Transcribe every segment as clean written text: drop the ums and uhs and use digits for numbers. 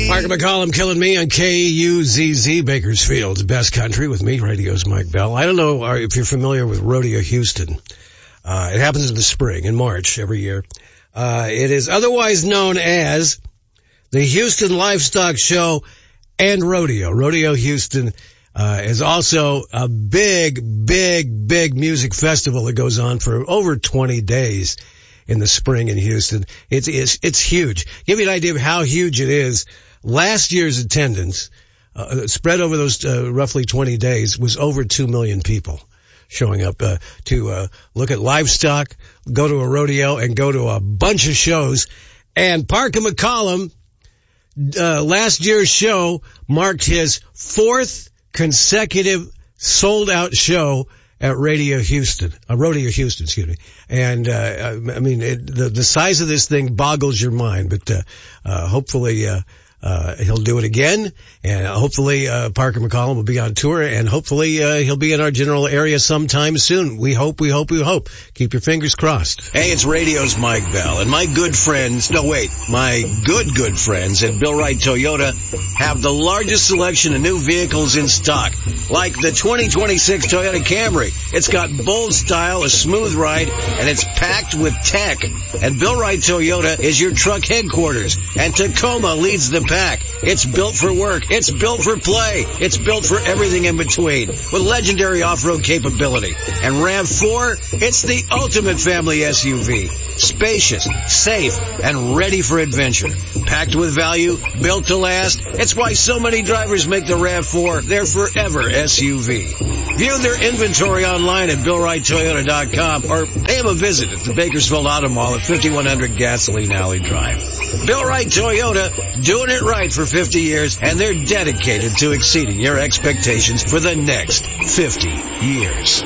Parker McCollum killing me on KUZZ, Bakersfield's best country, with me, radio's Mike Bell. I don't know if you're familiar with Rodeo Houston. It happens in the spring, in March every year. It is otherwise known as the Houston Livestock Show and Rodeo. Rodeo Houston is also a big music festival that goes on for over 20 days in the spring in Houston. It's huge. Give you an idea of how huge it is. Last year's attendance, spread over those roughly 20 days, was over 2 million people showing up to look at livestock, go to a rodeo, and go to a bunch of shows. And Parker McCollum, last year's show marked his 4th consecutive sold-out show at Rodeo Houston, excuse me. And, I mean, the size of this thing boggles your mind, but, hopefully, he'll do it again, and hopefully Parker McCollum will be on tour, and hopefully he'll be in our general area sometime soon. We hope. Keep your fingers crossed. Hey, it's radio's Mike Bell, and my good friends at Bill Wright Toyota have the largest selection of new vehicles in stock, like the 2026 Toyota Camry. It's got bold style, a smooth ride, and it's packed with tech. And Bill Wright Toyota is your truck headquarters, and Tacoma leads the pack. It's built for work. It's built for play. It's built for everything in between, with legendary off-road capability. And RAV4, it's the ultimate family SUV. Spacious, safe, and ready for adventure. Packed with value, built to last. It's why so many drivers make the RAV4 their forever SUV. View their inventory online at BillWrightToyota.com or pay them a visit at the Bakersfield Auto Mall at 5100 Gasoline Alley Drive. Bill Wright Toyota, doing it right for 50 years, and they're dedicated to exceeding your expectations for the next 50 years.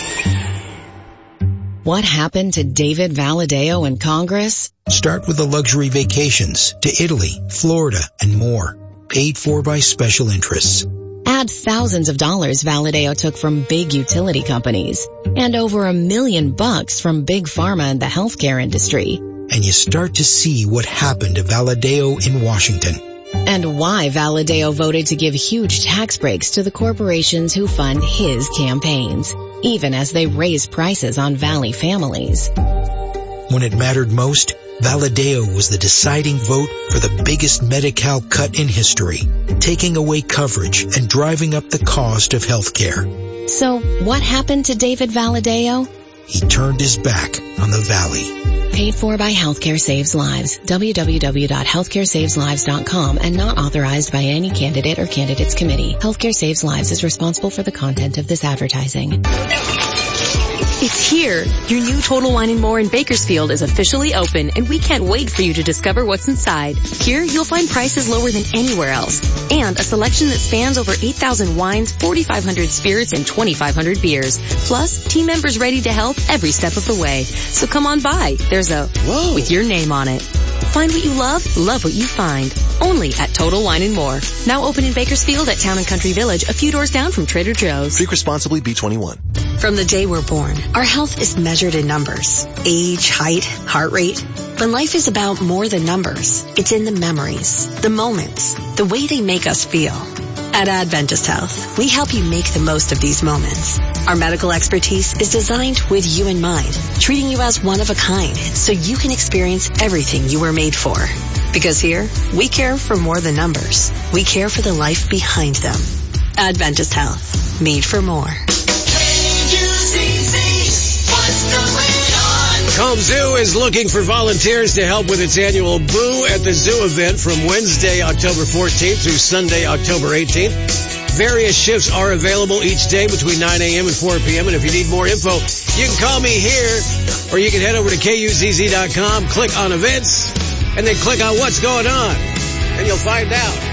What happened to David Valadao in Congress? Start with the luxury vacations to Italy, Florida, and more. Paid for by special interests. Add thousands of dollars Valadao took from big utility companies and over $1 million from big pharma and the healthcare industry. And you start to see what happened to Valadao in Washington. And why Valadao voted to give huge tax breaks to the corporations who fund his campaigns, even as they raise prices on Valley families. When it mattered most, Valadao was the deciding vote for the biggest Medi-Cal cut in history, taking away coverage and driving up the cost of health care. So what happened to David Valadao? He turned his back on the Valley. Paid for by Healthcare Saves Lives. www.healthcaresaveslives.com and not authorized by any candidate or candidates committee. Healthcare Saves Lives is responsible for the content of this advertising. It's here. Your new Total Wine & More in Bakersfield is officially open, and we can't wait for you to discover what's inside. Here, you'll find prices lower than anywhere else, and a selection that spans over 8,000 wines, 4,500 spirits, and 2,500 beers. Plus, team members ready to help every step of the way. So come on by. There's a Whoa with your name on it. Find what you love what you find. Only at Total Wine & More. Now open in Bakersfield at Town & Country Village, a few doors down from Trader Joe's. Drink responsibly, B21. From the day we're born, our health is measured in numbers. Age, height, heart rate. But life is about more than numbers. It's in the memories, the moments, the way they make us feel. At Adventist Health, we help you make the most of these moments. Our medical expertise is designed with you in mind, treating you as one of a kind so you can experience everything you were made for. Because here, we care for more than numbers. We care for the life behind them. Adventist Health, made for more. Combe Zoo is looking for volunteers to help with its annual Boo at the Zoo event from Wednesday, October 14th through Sunday, October 18th. Various shifts are available each day between 9 a.m. and 4 p.m. And if you need more info, you can call me here, or you can head over to KUZZ.com, click on events, and then click on what's going on, and you'll find out.